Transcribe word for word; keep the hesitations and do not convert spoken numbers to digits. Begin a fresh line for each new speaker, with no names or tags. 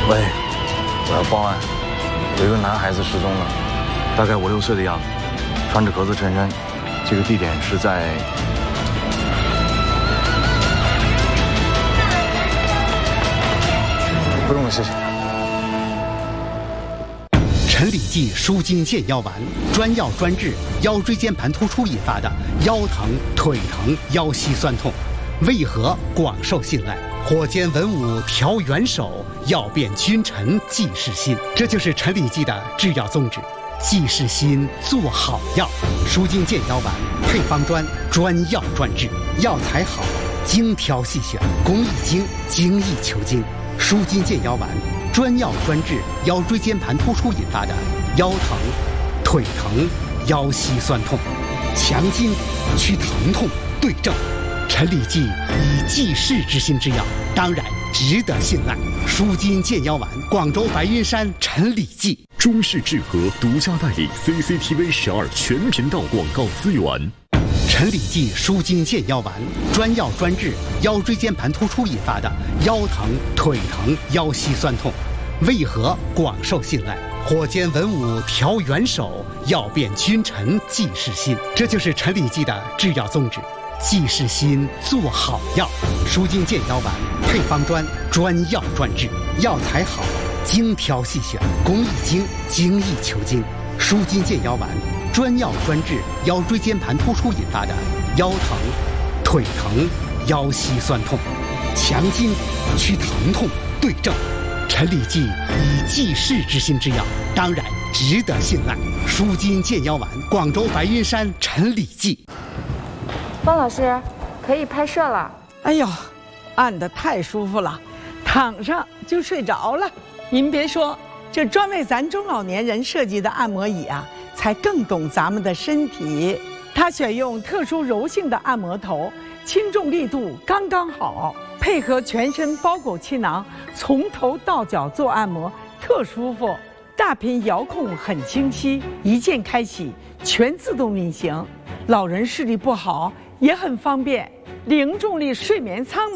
喂，我要报案，有一个男孩子失踪了，大概五六岁的样子，穿着格子衬衫。这个地点是在……不用了，谢谢。
陈李济舒筋健腰丸，专药专治腰椎间盘突出引发的腰疼、腿疼、腰膝酸痛，为何广受信赖？火尖文武调元首，药变君臣济世心。这就是陈李济的制药宗旨。济世心，做好药。舒筋健腰丸配方专，专药专治，药材好，精挑细选，工艺精，精益求精。舒筋健腰丸专药专治腰椎间盘突出引发的腰疼、腿疼、腰膝酸痛，强筋去疼痛，对症。陈李济以济世之心之药，当然值得信赖。舒筋健腰丸，广州白云山陈李济。
中式制和独家代理 C C T V 十二全频道广告资源。
陈李济舒筋健腰丸，专药专治腰椎间盘突出引发的腰疼、腿疼、腰膝酸痛，为何广受信赖？火尖文武调元首，药变君臣济世心。这就是陈李济的制药宗旨。济世心，做好药。舒筋健腰丸配方专，专药专治，药材好，精挑细选，工艺精，精益求精。舒筋健腰丸专药专治腰椎间盘突出引发的腰疼、腿疼、腰膝酸痛，强筋去疼痛，对症。陈李济以济世之心之药，当然值得信赖。舒筋健腰丸，广州白云山陈李济。
方老师，可以拍摄了。
哎呦，按得太舒服了，躺上就睡着了。您别说，这专为咱中老年人设计的按摩椅啊，才更懂咱们的身体。它选用特殊柔性的按摩头，轻重力度刚刚好，配合全身包裹气囊，从头到脚做按摩，特舒服。大屏遥控很清晰，一键开启，全自动运行。老人视力不好也很方便，零重力睡眠舱。